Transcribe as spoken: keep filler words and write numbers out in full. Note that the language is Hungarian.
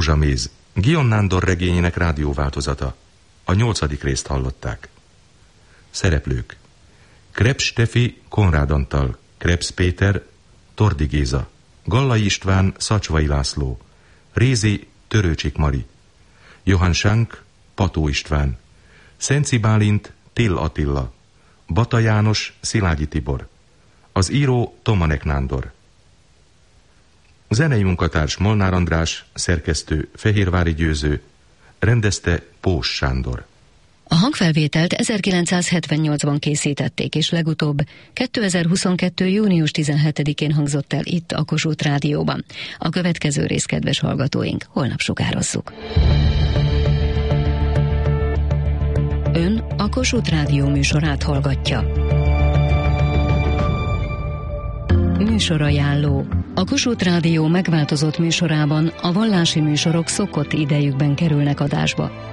Rózsaméz, Guillaume Nándor regényének rádióváltozata. A nyolcadik részt hallották. Szereplők: Krebs Stefi, Konrád Antal, Krebs Péter, Tordi Géza, Gallai István, Szacsvai László, Rézi, Törőcsik Mari, Johann Schank, Pató István, Szenci Bálint, Till Attila, Bata János, Szilágyi Tibor. Az író Tomanek Nándor. Zenei munkatárs Molnár András, szerkesztő Fehérvári Győző, rendezte Pós Sándor. A hangfelvételt ezerkilencszázhetvennyolcban készítették, és legutóbb kétezer-huszonkettő. június tizenhetedikén hangzott el itt a Kossuth Rádióban. A következő rész, kedves hallgatóink, holnap sugározzuk. Ön a Kossuth Rádió műsorát hallgatja. Műsorajánló. A Kossuth Rádió megváltozott műsorában a vallási műsorok szokott idejükben kerülnek adásba.